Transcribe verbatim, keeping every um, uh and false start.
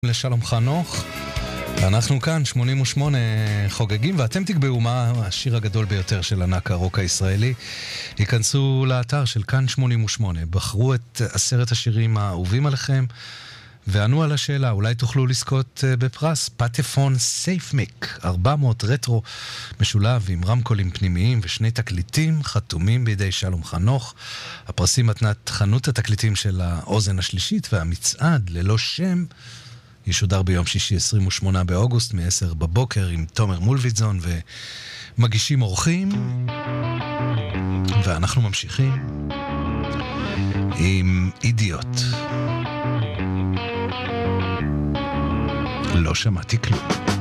לשלום חנוך, ואנחנו כאן שמונים ושמונה חוגגים, ואתם תקבעו מה השיר הגדול ביותר של ענק הרוק הישראלי. היכנסו לאתר של כאן שמונים ושמונה, בחרו את עשרת השירים האהובים עליכם וענו על השאלה, אולי תוכלו לזכות בפרס פטפון סייפמיק ארבע מאות רטרו משולב עם רמקולים פנימיים ושני תקליטים חתומים בידי שלום חנוך. הפרסים מתנת חנות התקליטים של האוזן השלישית, והמצעד ללא שם ישודר ביום שישי עשרים ושמונה באוגוסט מ-עשר בבוקר עם תומר מולביטזון ומגישים אורחים. ואנחנו ממשיכים עם אידיוט. לא שמעתי כלום.